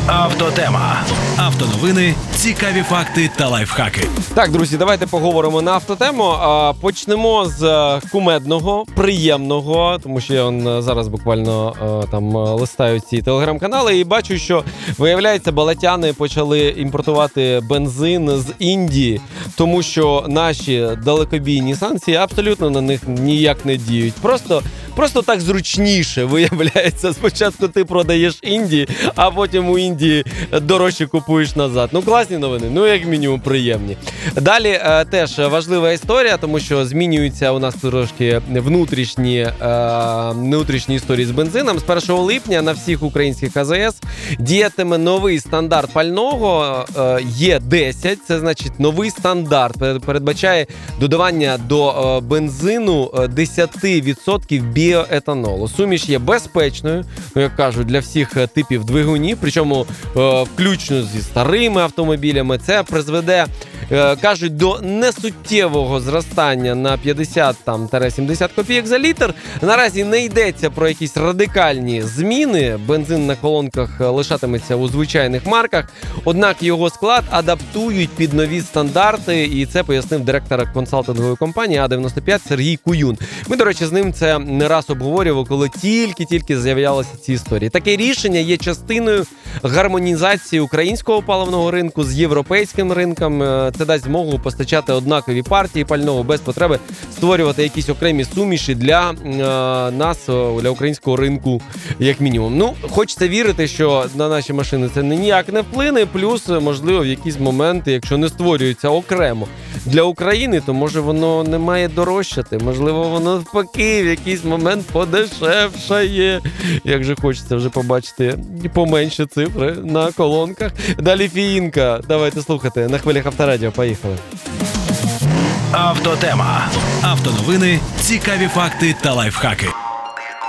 Автотема. Автоновини, цікаві факти та лайфхаки. Так, друзі, давайте поговоримо на автотему. Почнемо з кумедного, приємного, тому що я зараз буквально там листаю ці телеграм-канали і бачу, що, виявляється, балатяни почали імпортувати бензин з Індії, тому що наші далекобійні санкції абсолютно на них ніяк не діють. Просто так зручніше, виявляється. Спочатку ти продаєш Індії, а потім у Індії дорожче купуєш назад. Ну, класні новини, як мінімум приємні. Далі теж важлива історія, тому що змінюються у нас трошки внутрішні історії з бензином. З 1 липня на всіх українських АЗС діятиме новий стандарт пального Е10. Це значить новий стандарт. Передбачає додавання до бензину 10% біоетанолу. Суміш є безпечною, як кажуть, для всіх типів двигунів, причому включно зі старими автомобілями. Це призведе, кажуть, до несуттєвого зростання на 50-70 копійок за літр. Наразі не йдеться про якісь радикальні зміни. Бензин на колонках лишатиметься у звичайних марках, однак його склад адаптують під нові стандарти, і це пояснив директор консалтингової компанії А95 Сергій Куюн. Ми, до речі, з ним це не раз обговорювали, коли тільки з'являлися ці історії. Таке рішення є частиною гармонізації українського паливного ринку з європейським ринком. Це дасть змогу постачати однакові партії пального без потреби створювати якісь окремі суміші для нас, для українського ринку, як мінімум. Хочеться вірити, що на наші машини це ніяк не вплине, плюс, можливо, в якісь моменти, якщо не створюється окремо для України, то, може, воно не має дорожчати, можливо, воно навпаки в якийсь момент подешевшає. Як же хочеться вже побачити поменші цифри на колонках. Далі фіїнка. Давайте слухати на хвилях Авторадіо. Поїхали. Автотема. Автоновини, цікаві факти та лайфхаки.